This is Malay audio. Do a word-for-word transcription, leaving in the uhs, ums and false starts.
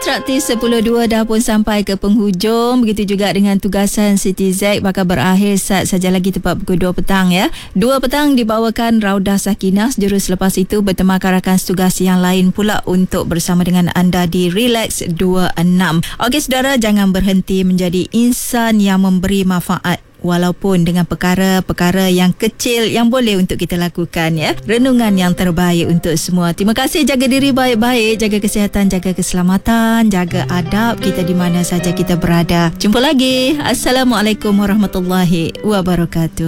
Instruktis sepuluh dua dah pun sampai ke penghujung. Begitu juga dengan tugasan Siti Zaid bakal berakhir saat saja lagi tepat pukul dua petang ya. dua petang dibawakan Raudah Sakinah. Jurus selepas itu bertemakan rakan tugas yang lain pula untuk bersama dengan anda di Relax dua puluh enam. Okey saudara, jangan berhenti menjadi insan yang memberi manfaat walaupun dengan perkara-perkara yang kecil yang boleh untuk kita lakukan ya. Renungan yang terbaik untuk semua. Terima kasih, jaga diri baik-baik, jaga kesihatan, jaga keselamatan, jaga adab kita di mana saja kita berada. Jumpa lagi. Assalamualaikum warahmatullahi wabarakatuh.